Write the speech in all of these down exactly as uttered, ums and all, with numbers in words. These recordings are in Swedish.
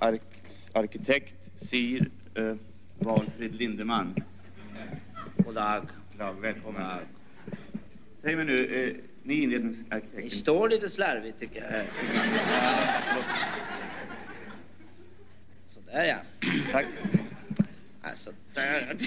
ark arkitekt Sir uh, Valfrid Lindeman. God dag. Dag, välkommen. Dag. Säg mig nu, uh, ni inredningsarkitekten. Ni står lite slarvigt tycker jag. Sådär ja. Tack. Alltså, där.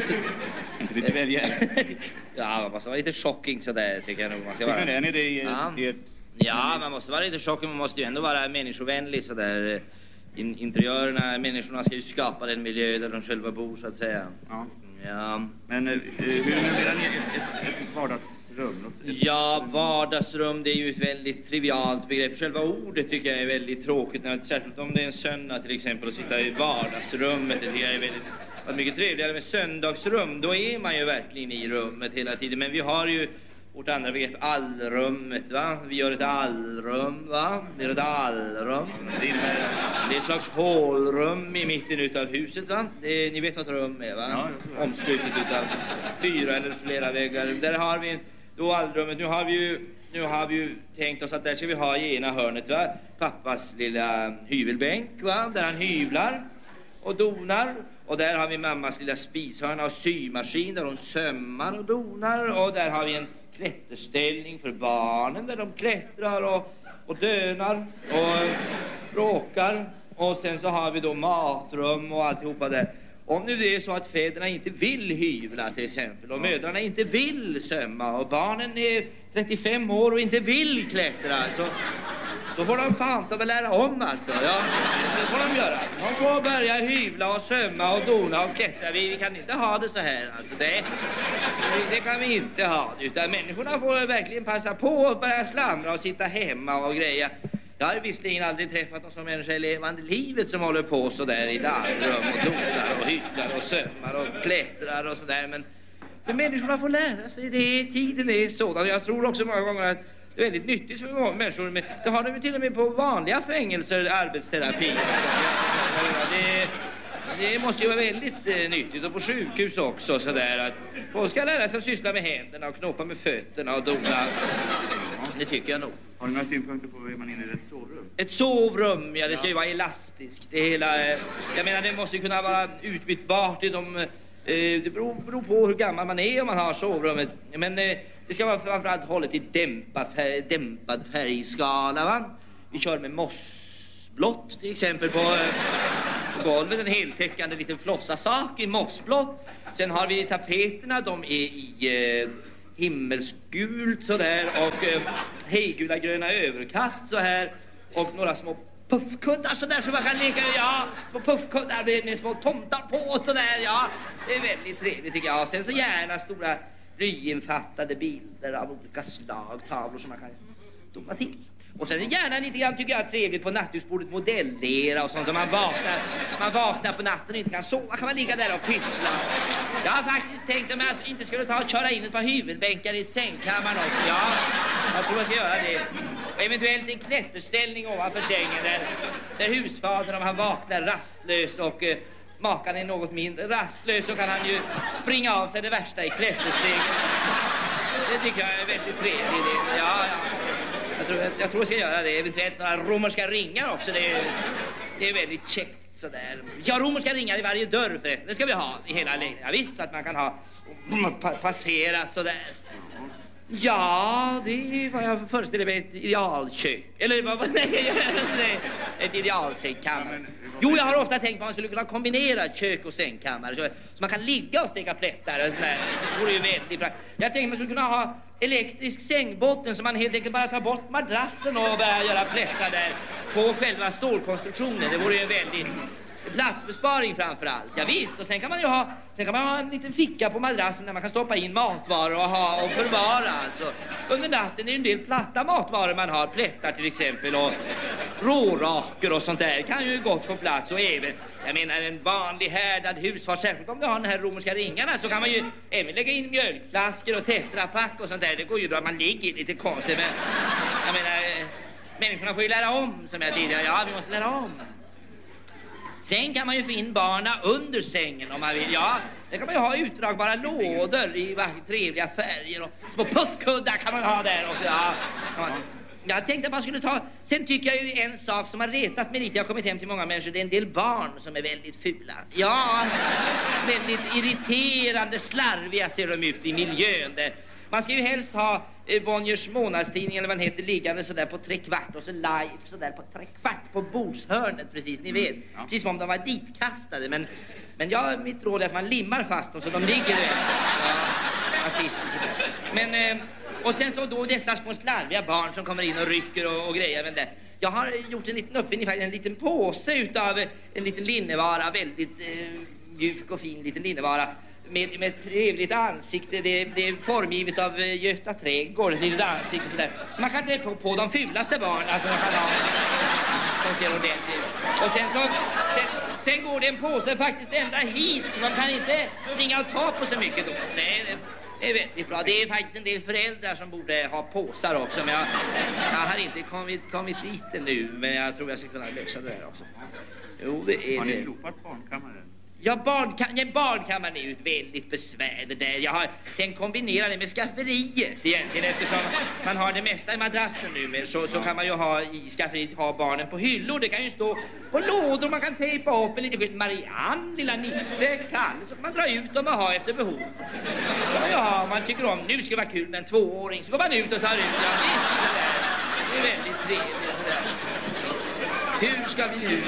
Inte lite välja. Ja, man måste vara lite shocking sådär tycker jag nog man ska vara. Tycker ni det i, ja. i ett... Ja, man måste vara lite shocking, man måste ju ändå vara människovänlig sådär. In, interiörerna, människorna ska ju skapa den miljö där de själva bor så att säga. Ja. Ja. Men uh, hur menar ni ett, ett, ett vardagsrum? Ett, ja, vardagsrum det är ju ett väldigt trivialt begrepp. Själva ordet tycker jag är väldigt tråkigt. När, särskilt om det är en söndag till exempel och sitta i vardagsrummet. Det tycker jag är väldigt, mycket trevligare med söndagsrum. Då är man ju verkligen i rummet hela tiden. Men vi har ju vårt andra begrepp, allrummet, va? Vi gör ett allrum, va? Vi gör ett allrum. Det är ett slags hålrum i mitten utav huset, va? Det är, ni vet vad ett rum är, va? Ja, omslutet utav fyra eller flera väggar. Där har vi då allrummet. Nu har vi ju, nu har vi ju tänkt oss att där ska vi ha i ena hörnet, va? Pappas lilla hyvelbänk, va? Där han hyvlar och donar. Och där har vi mammas lilla spishörna och symaskin där hon sömmar och donar. Och där har vi en klätterställning för barnen där de klättrar och, och dönar och bråkar. Och sen så har vi då matrum och alltihopa där. Om nu det är så att fäderna inte vill hyvla till exempel och mödrarna inte vill sömma och barnen är trettiofem år och inte vill klättra så, så får de fan ta väl lära om alltså. Ja, det får de göra. De får börja hyvla och sömma och dona och klättra. Vi, vi kan inte ha det så här alltså. Det, det kan vi inte ha. Utan människorna får verkligen passa på att börja slamra och sitta hemma och greja. Jag har visserligen aldrig träffat någon som människa i levande livet som håller på så där i ett allrum och donar och hyttlar och sömmar och klättrar och sådär. Men för människorna får lära sig det. Tiden är sådan. Jag tror också många gånger att det är väldigt nyttigt för många människor. Men det har de till och med på vanliga fängelser, arbetsterapi. Det, det måste ju vara väldigt eh, nyttigt. Och på sjukhus också sådär att folk ska lära sig att syssla med händerna och knåpa med fötterna och dona. Det tycker jag nog. Har ni några synpunkter på hur man inreder ett sovrum? Ett sovrum, ja det ska ju vara elastiskt. Det hela, eh, jag menar det måste ju kunna vara utbytbart i de... Eh, det beror, beror på hur gammal man är om man har sovrummet. Men eh, det ska vara framförallt hållet i dämpad, färg, dämpad färgskala, va? Vi kör med mossblått till exempel på, eh, på golvet. En heltäckande liten flossasak i mossblått. Sen har vi tapeterna, de är i... Eh, himmelsgult sådär och eh, hejgula gröna överkast så här och några små puffkuddar sådär som man kan leka, ja, små puffkuddar med, med små tomtar på sådär, ja, det är väldigt trevligt tycker jag. Och sen så gärna stora ryinfattade bilder av olika slag, tavlor som man kan doma till. Och sen gärna lite grann tycker jag trevligt på nattduksbordet modellera och sånt som man vaknar, man vaknar på natten och inte kan sova kan man ligga där och pyssla. Jag har faktiskt tänkt om jag alltså inte skulle ta och köra in ett par hyvelbänkar i sängkammaren också, ja. Jag tror jag ska göra det. Och eventuellt en klätterställning ovanför sängen där, där husfadern om han vaknar rastlös och eh, makan är något mindre rastlös så kan han ju springa av sig det värsta i klättersteg. Det tycker jag är väldigt trevligt. Ja, ja. Jag tror, jag tror jag ska göra det. Eventuellt några romerska ringar också. Det är, det är väldigt käckt sådär. Ja, romerska ringar i varje dörr förresten. Det ska vi ha i hela lägenheten. Ja, visst att man kan ha pa passera sådär. Ja, det är vad jag föreställer mig ett idealkök. Eller vad, nej, ett idealsängkammare. Jo, jag har ofta tänkt på att man skulle kunna kombinera kök och sängkammare. Så, så man kan ligga och steka plättar. Och sådär. Det vore ju väldigt bra. Jag tänkte att man skulle kunna ha elektrisk sängbotten så man helt enkelt bara tar bort madrassen och börjar göra plättar där på själva stålkonstruktionen. Det vore ju en väldigt platsbesparing framförallt. Ja visst, och sen kan man ju ha sen kan man ha en liten ficka på madrassen där man kan stoppa in matvaror och ha och förvara alltså. Under natten är det en del platta matvaror man har, plättar till exempel och råraker och sånt där kan ju gott få plats och även jag menar en vanlig härdad husfars, särskilt om du har den här romerska ringarna så kan man ju även lägga in mjölkflaskor och tetrapack och sånt där. Det går ju då att man ligger lite konstigt men jag menar människorna får ju lära om som jag tidigare. Ja, vi måste lära om. Sen kan man ju få in barna under sängen om man vill. Ja, det kan man ju ha utdragbara lådor i trevliga färger och små puffkuddar kan man ha där också. Ja, Jag tänkte att man skulle ta... Sen tycker jag ju en sak som har retat mig lite. Jag har kommit hem till många människor. Det är en del barn som är väldigt fula. Ja, väldigt irriterande, slarviga ser de ut i miljön. Man ska ju helst ha eh, Bonniers månadstidning eller vad den heter liggande sådär på tre kvart och så live sådär på tre kvart på bordshörnet, precis, ni vet. Mm, ja. Precis som om de var ditkastade. Men, men ja, mitt råd är att man limmar fast dem så de ligger där. Ja, artister sådär. Men... Eh, Och sen så då dessa små slarviga barn som kommer in och rycker och, och grejer. Men det. Jag har gjort en liten uppfinning, en liten påse utav en liten linnevara, väldigt eh, mjuk och fin liten linnevara. Med, med trevligt ansikte, det, det är formgivet av eh, Göta trädgård, ett litet ansikte sådär. Så man kan inte på, på de fulaste barnen, alltså man kan ha som ser ordentligt. Och sen så, sen, sen går det en påse faktiskt ända hit, så man kan inte springa och ta på så mycket då. Nej, det, Det är väldigt bra. Det är faktiskt en del föräldrar som borde ha påsar också. Men jag, jag har inte kommit, kommit dit ännu. Men jag tror jag ska kunna lösa det här också. Jo, det är har ni det. slopat barnkammaren? Ja, barnkammaren, ja, barnkammaren är ju ett väldigt besvär det där. Jag har tänkt kombinera det med skafferiet egentligen. Eftersom man har det mesta i madrassen nu. Men så, så kan man ju ha i skafferiet ha barnen på hyllor. Det kan ju stå på lådor. Man kan tejpa upp en liten skylt. Marianne, lilla Nisse, Kalle. Så kan man dra ut dem och ha efter behov. Ja, ja, man tycker om. Nu ska det vara kul med en tvååring. Så går man ut och tar ut. Ja, visst, sådär. Det är väldigt trevligt sådär. Hur ska vi nu?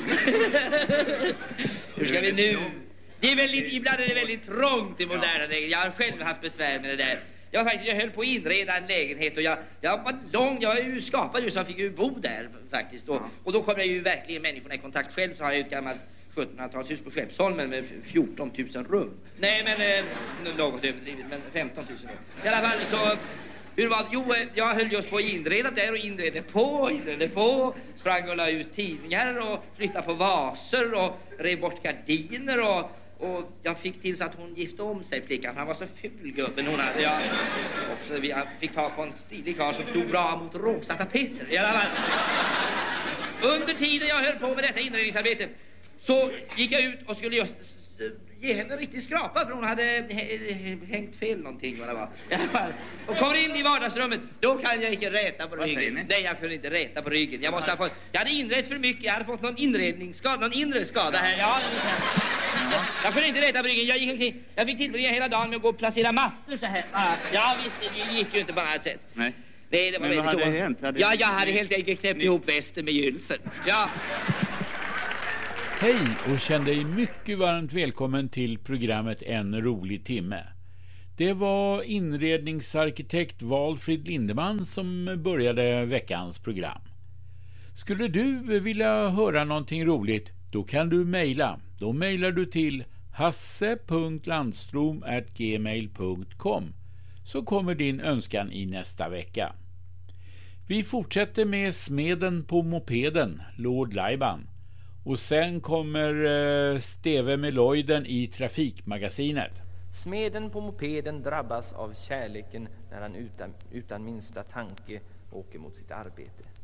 Hur ska vi nu? Det är väldigt, ibland är det väldigt trångt i moderna lägen. Jag har själv haft besvär med det där. Jag, faktiskt, jag höll på att inreda en lägenhet och jag, jag var lång, jag är ju skapad ju så jag fick ju bo där faktiskt. Och, och då kom jag ju verkligen människorna i kontakt. Själv så har jag ett gammalt sjuttonhundratalshus på Skeppsholmen med fjorton tusen rum. Nej men, eh, något överdrivet, men femton tusen rum. I alla fall så... Hur var det? Jo, jag höll just på att inreda där och inredde på, inredde på. Sprang och la ut tidningar och flyttade på vaser och rev bort gardiner och, och jag fick till så att hon gifte om sig, flickan, för han var så ful gubben. Hon hade, jag, också, vi fick ta på en stilig karl som stod bra mot rosa tapeter. I alla fall. Under tiden jag höll på med detta inredningsarbete så gick jag ut och skulle just ge henne en riktig skrapa för hon hade hängt fel någonting vad det var. I alla fall. Och kommer in i vardagsrummet, då kan jag inte räta på ryggen. Nej, jag kunde inte räta på ryggen. Jag måste ha fått, jag hade inrett för mycket, jag hade fått någon inredningsskada, någon inre skada här. Ja, jag, jag kunde inte räta på ryggen. Jag gick omkring, jag fick tillbringa hela dagen med att gå och placera mattor så här. Ja, visst, det gick ju inte på något sätt. Nej. Nej, det var men vad hade hänt? Hade ja, jag hade helt enkelt knäppt ihop västen med gylfen. Ja. Hej och känn dig mycket varmt välkommen till programmet En rolig timme. Det var inredningsarkitekt Valfrid Lindeman som började veckans program. Skulle du vilja höra någonting roligt, då kan du mejla. Då mejlar du till hasse punkt landstrom at gmail punkt com, så kommer din önskan i nästa vecka. Vi fortsätter med Smeden på mopeden, Lord Laiban. Och sen kommer uh, Steve Meloiden i Trafikmagasinet. Smeden på mopeden drabbas av kärleken när han utan, utan minsta tanke åker mot sitt arbete.